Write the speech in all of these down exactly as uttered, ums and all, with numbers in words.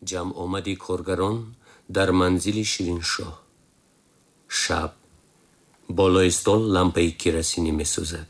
ҷамъомади коргарон дар манзили Шириншоҳ. Шаб болои стол лампаи керосинӣ месӯзад.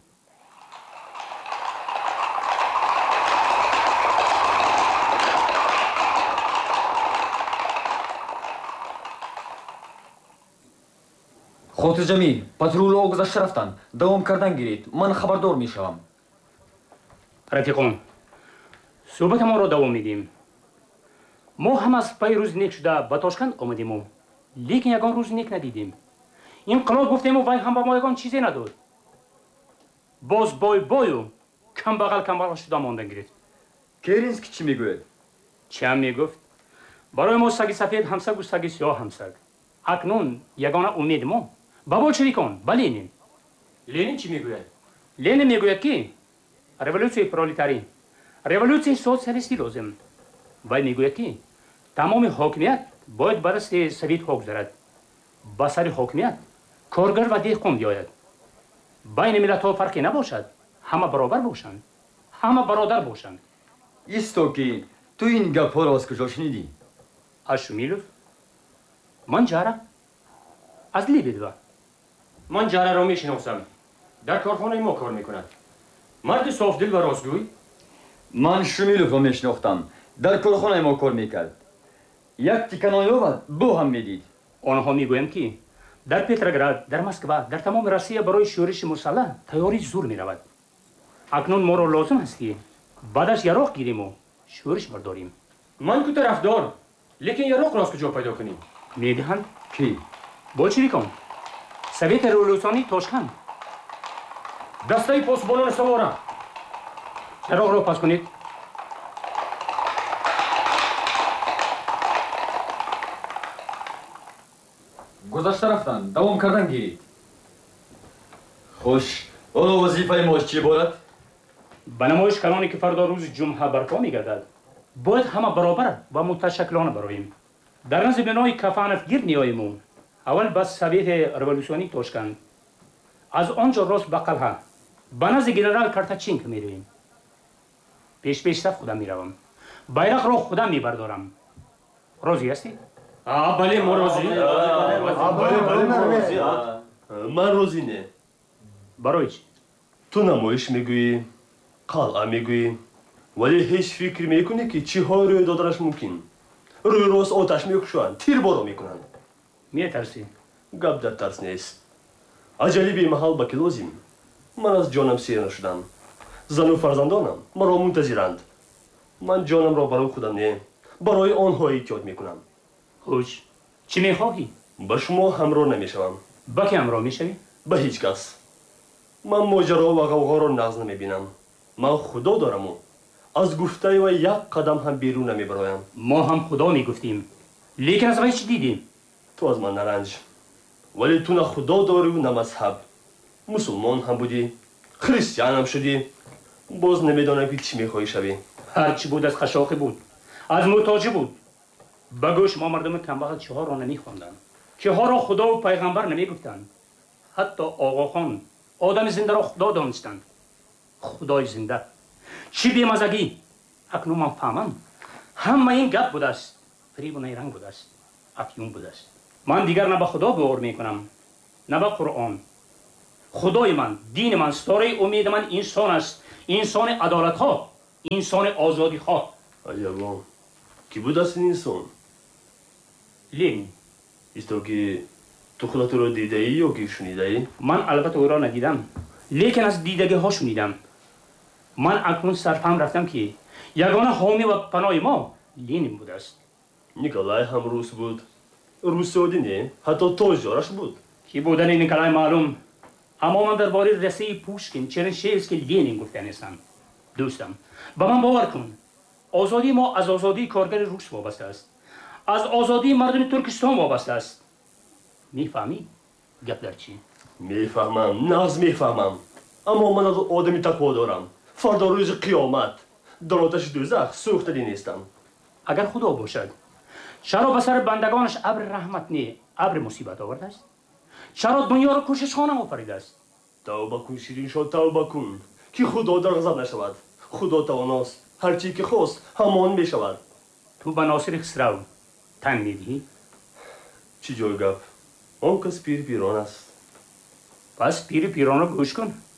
хотирҷамӣ, патрулҳо гузашта рафтанд. Давом кардан гиред. Ман хабардор мешавам. рафиқон, суҳбатамонро давом медиҳем. мо ҳам аз паи рӯзи нек шуда ба Тошканд омадему, лекин ягон рӯзи нек надидем. инқилоб гуфтему, вай ҳам ба мо ягон чизе надод. боз бой бою камбағал камбағал шуда мондан гирифт. Керинский чӣ мегӯяд? чиам мегуфт? барои мо саги сафед ҳамсагу саги сиёҳ ҳамсаг. акнун ягона умеди мо ба болшевикон, ба Ленин. Ленин чӣ мегӯяд? Ленин мегӯяд ки революсияи пролетарӣ, революсияи социалистӣ лозим. вай мегӯяд ки тамоми ҳокимият бояд ба дасти советҳо гузарад. ба сари ҳокимият коргар ва деҳқон биёяд. байни миллатҳо фарқе набошад. ҳама баробар бошанд, ҳама бародар бошанд. исто ки ту ин гапҳоро аз куҷо шунидӣ? аз Шумилов? ман ҷара аз Лебедева. ман ҷараро мешиносам. дар корхонаи мо кор мекунад. марди софдил ва ростгӯй. ман Шумиловро мешинохтам. дар корхонаи мо кор мекард. як тикка нон ёвад, бо ҳам медид. онҳо мегӯянд ки дар Петроград, дар Москва, дар тамоми Россия барои шӯриши мусаллаҳ тайёрӣ зур меравад. акнун моро лозим аст ки баъдаш яроқ гирему шӯриш бардорем. ман ку тарафдор, лекин яроқро аз куҷо пайдо кунем? медиҳанд ки болшевикон, совети революсионии Тошканд. дастаи посбонони Самора. яроқро пас кунед. гузашта рафтанд. давом кардан гиред. хуш, оно вазифаи мош чӣ борад? ба намоиш калоне ки фардо рӯзи ҷумъа барпо мегардад, бояд ҳама баробар ва муташаккилона бароем. дар назди бинои Кафанов гирд меоему. аввал ба совети революсионии Тошканд, аз он ҷо рост ба қалъа ба назди генерал Картаченко мероем. пеш пеш саф худам меравам. байрақро худам мебардорам. розӣ ҳастед? а бале мо розӣ. ман розӣ не. барои чӣ? ту намоиш мегӯӣ, қалъа мегӯӣ, вале ҳеҷ фикр мекунӣ ки чиҳои рӯй доданаш мумкин? рӯи рост оташ мекушоянд, тирборо мекунанд. метарсӣ? гап дар тарс нест. аҷали бемаҳал ба ки лозим. ман аз ҷонам сер нашудам. зану фарзандонам маро мунтазиранд. ман ҷонамро барои худам не, барои онҳо эҳтиёт мекунам. хуш, чӣ мехоҳӣ? ба шумо ҳамроҳ намешавам. ба ки ҳамроҳ мешавӣ? ба ҳеҷ кас. ман моҷаро ва ғавғоро нағз намебинам. ман худо дораму аз гуфтаи вай як қадам ҳам берун намебароям. мо ҳам худо мегуфтем, лекин аз вай чӣ дидем? ту аз ман наранҷ. вале ту на худо дориву на мазҳаб. мусулмон ҳам будӣ, христиан ҳам шудӣ. боз намедонам ки чӣ мехоҳӣ шавӣ. ҳарчӣ буд аз қашоқӣ буд, аз муҳтоҷӣ буд. ба гӯш мо мардуми камбағал чиҳоро намехонданд, чиҳоро худову пайғамбар намегуфтанд. ҳатто оғохон одами зиндаро худо донистанд. худои зинда чӣ бемазагӣ! акнун ман фаҳмам, ҳама ин гап будааст, фиребу найранг будааст, афюн будааст. ман дигар на ба худо бовар мекунам, на ба қуръон. худои ман, дини ман, стораи умеди ман инсон аст, инсони адолатхоҳ, инсони озодихоҳ. аҷабо, кӣ будааст ин инсон? Ленин. исто ки ту худат ӯро дидаӣ ё ки шунидаӣ? ман албатта ӯро надидам, лекин аз дидагиҳо шунидам. ман акнун сарфаҳм рафтам ки ягона ҳомӣ ва паноҳи мо Ленин будааст. николай ҳам рус буд. русодӣ не, ҳатто тоҷдораш буд. ки будани Николай маълум, аммо ман дар бораи Россияи Пушкин, Чернышевский, Ленин гуфтанистам. дӯстам, ба ман бовар кун, озодии мо аз озодии коргари рус вобаста аст, аз озодии мардуми Туркистон вобаста аст. мефаҳмӣ гап дар чӣ? мефаҳмам, нағз мефаҳмам. аммо ман аз одами тақво дорам. фардо рӯзи қиёмат дар оташи дӯзах сӯхта динестам. агар худо бошад, чаро ба сари бандагонаш абри раҳмат не, абри мусибат овардааст? чаро дунёро кӯшишхона офаридааст? тавба кун Шириншо, тавба кун ки худо дар ғазаб нашавад. худо тавоност, ҳар чӣ ки хост ҳамон мешавад. تو به ناصر خسرو تن میدهی؟ چی جای گپ؟ آن کس پیر پیران است. پس پیر پیران رو گوش کن.